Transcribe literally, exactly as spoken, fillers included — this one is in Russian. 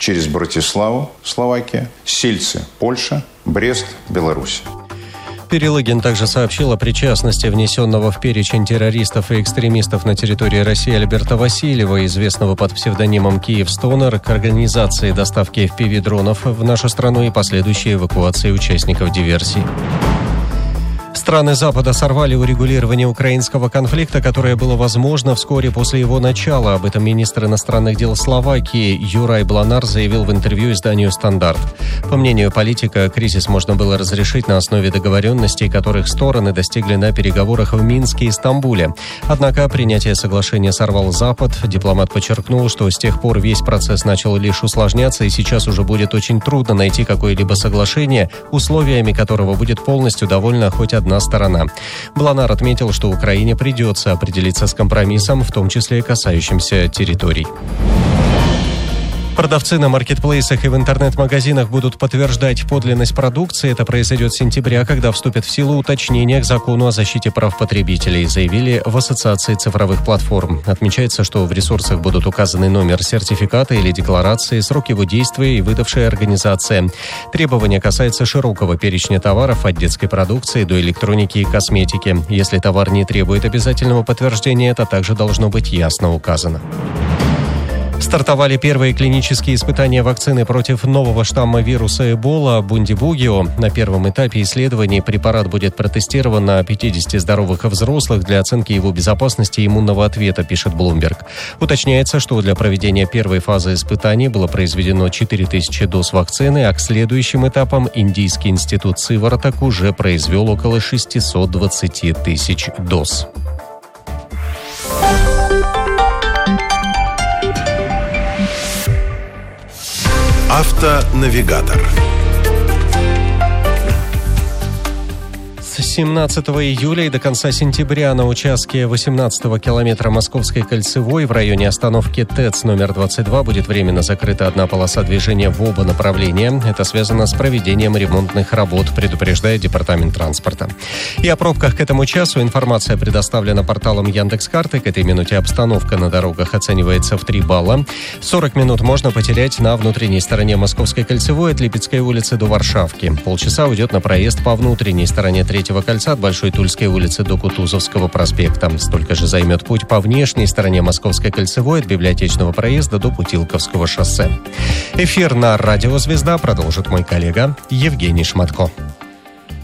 через Братиславу, Словакия, Сильцы, Польша, Брест, Беларусь. Перелыгин также сообщил о причастности внесенного в перечень террористов и экстремистов на территории России Альберта Васильева, известного под псевдонимом «Киевстонер», к организации доставки эф пи ви-дронов в нашу страну и последующей эвакуации участников диверсий. Страны Запада сорвали урегулирование украинского конфликта, которое было возможно вскоре после его начала. Об этом министр иностранных дел Словакии Юрай Бланар заявил в интервью изданию «Стандарт». По мнению политика, кризис можно было разрешить на основе договоренностей, которых стороны достигли на переговорах в Минске и Стамбуле. Однако принятие соглашения сорвал Запад. Дипломат подчеркнул, что с тех пор весь процесс начал лишь усложняться, и сейчас уже будет очень трудно найти какое-либо соглашение, условиями которого будет полностью довольна хоть одна сторона. Бланар отметил, что Украине придется определиться с компромиссом, в том числе касающимся территорий. Продавцы на маркетплейсах и в интернет-магазинах будут подтверждать подлинность продукции. Это произойдет с сентября, когда вступят в силу уточнения к закону о защите прав потребителей, заявили в Ассоциации цифровых платформ. Отмечается, что в ресурсах будут указаны номер сертификата или декларации, срок его действия и выдавшая организация. Требование касается широкого перечня товаров от детской продукции до электроники и косметики. Если товар не требует обязательного подтверждения, это также должно быть ясно указано. Стартовали первые клинические испытания вакцины против нового штамма вируса Эбола Бундибугио. На первом этапе исследований препарат будет протестирован на пятидесяти здоровых взрослых для оценки его безопасности и иммунного ответа, пишет Bloomberg. Уточняется, что для проведения первой фазы испытаний было произведено четыре тысячи доз вакцины, а к следующим этапам Индийский институт сывороток уже произвел около шестьсот двадцать тысяч доз. Автонавигатор. С семнадцатого июля и до конца сентября на участке восемнадцатого километра Московской кольцевой в районе остановки ТЭЦ номер двадцать два будет временно закрыта одна полоса движения в оба направления. Это связано с проведением ремонтных работ, предупреждает Департамент транспорта. И о пробках к этому часу информация предоставлена порталом Яндекс.Карты. К этой минуте обстановка на дорогах оценивается в три балла. сорок минут можно потерять на внутренней стороне Московской кольцевой от Липецкой улицы до Варшавки. Полчаса уйдет на проезд по внутренней стороне третьего кольца от Большой Тульской улицы до Кутузовского проспекта. Столько же займет путь по внешней стороне Московской кольцевой от Библиотечного проезда до Путилковского шоссе. Эфир на радио «Звезда» продолжит мой коллега Евгений Шматко.